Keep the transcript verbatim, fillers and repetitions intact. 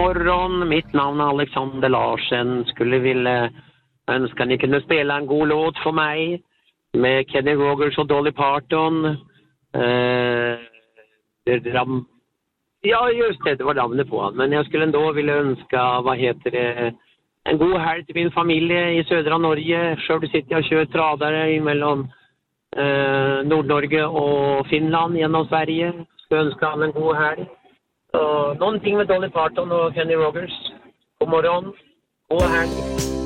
morgon, mitt namn är Alexander Larsen. Skulle vilja önska ni kunde spela en god låt för mig med Kenny Rogers och Dolly Parton. Eh, det ram... Ja, just det, det var namnet på han. Men jag skulle ändå vilja önska, vad heter det, en god helg till min familj i södra Norge. Själv sitter jag och kör tradare mellan eh, Nordnorge och Finland genom Sverige. Ska önska han en god helg. Så, någonting med Dolly Parton och Kenny Rogers. God morgon. God helg.